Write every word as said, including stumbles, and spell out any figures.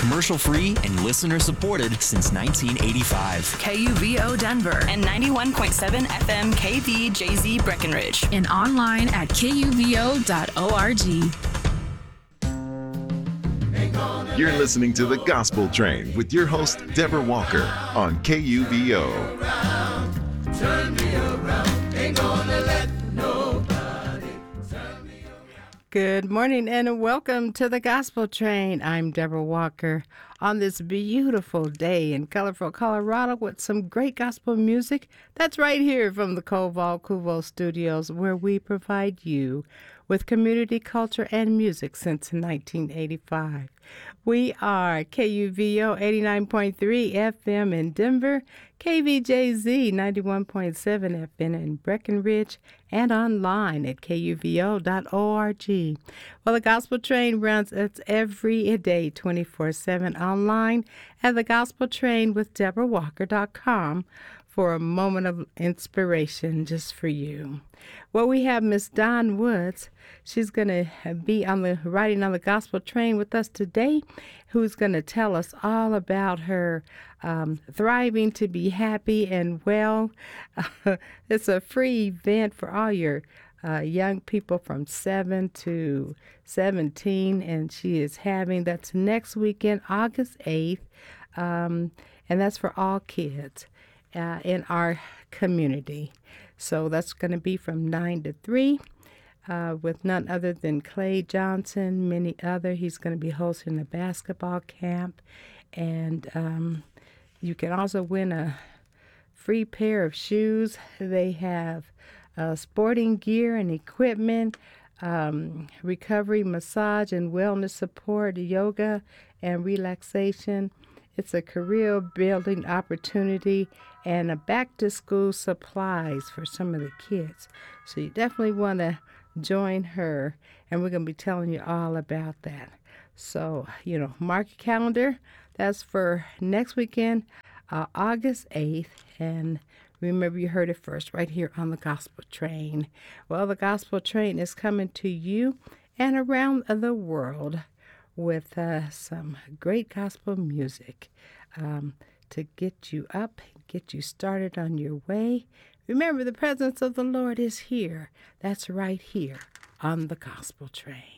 commercial-free and listener-supported since nineteen eighty-five. K U V O Denver and ninety-one point seven F M K V J Z Breckenridge. And online at K U V O dot org. You're listening to The Gospel Train with your host, Deborah Walker, on K U V O. Turn me around, ain't gonna let nobody turn me around. Good morning and welcome to The Gospel Train. I'm Deborah Walker on this beautiful day in colorful Colorado with some great gospel music. That's right here from the Koval Kuvo Studios, where we provide you with community culture and music since nineteen eighty-five. We are K U V O eighty-nine point three F M in Denver, K V J Z ninety-one point seven F M in Breckenridge, and online at K U V O dot org. Well, the Gospel Train runs it's every day, twenty-four seven online at the gospel train with deborah walker dot com for a moment of inspiration just for you. Well, we have Miss Dawn Woods. She's going to be on the riding on the Gospel Train with us today, who's going to tell us all about her um, thriving to be happy and well. Uh, it's a free event for all your uh, young people from seven to seventeen, and she is having, that's next weekend, August eighth, um, and that's for all kids uh, in our community. So that's going to be from nine to three uh, with none other than Clay Johnson, many other. He's going to be hosting a basketball camp. And um, you can also win a free pair of shoes. They have uh, sporting gear and equipment, um, recovery, massage, and wellness support, yoga, and relaxation. It's a career-building opportunity and a back-to-school supplies for some of the kids. So you definitely want to join her, and we're going to be telling you all about that. So, you know, mark your calendar. That's for next weekend, uh, August eighth. And remember, you heard it first right here on the Gospel Train. Well, the Gospel Train is coming to you and around the world with uh, some great gospel music um, to get you up, get you started on your way. Remember, the presence of the Lord is here. That's right here on the Gospel Train.